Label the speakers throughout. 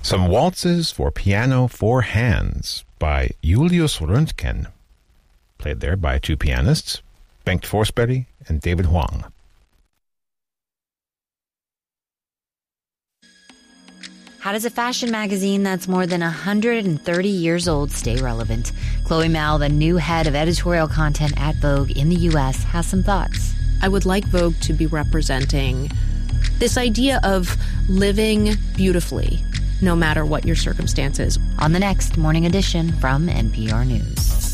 Speaker 1: Some Waltzes for Piano 4 Hands by Julius Röntgen, played there by two pianists, Bengt Forsberg and David Huang.
Speaker 2: How does a fashion magazine that's more than 130 years old stay relevant? Chloe Mal, the new head of editorial content at Vogue in the U.S., has some thoughts.
Speaker 3: I would like Vogue to be representing this idea of living beautifully, no matter what your circumstances.
Speaker 2: On the next Morning Edition from NPR News.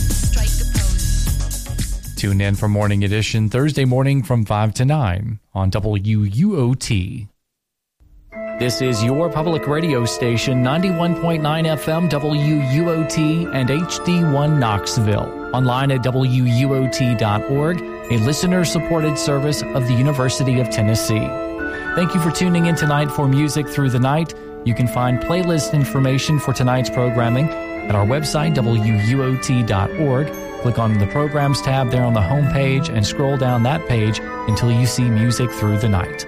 Speaker 4: Tune in for Morning Edition Thursday morning from 5 to 9 on WUOT. This is your public radio station, 91.9 FM WUOT and HD1 Knoxville. Online at WUOT.org, a listener-supported service of the University of Tennessee. Thank you for tuning in tonight for Music Through the Night. You can find playlist information for tonight's programming at our website, WUOT.org. Click on the Programs tab there on the home page and scroll down that page until you see Music Through the Night.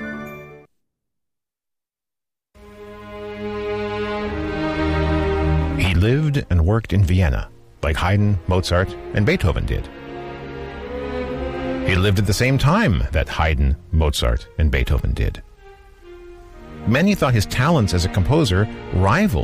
Speaker 1: He lived and worked in Vienna, like Haydn, Mozart, and Beethoven did. He lived at the same time that Haydn, Mozart, and Beethoven did. Many thought his talents as a composer rivaled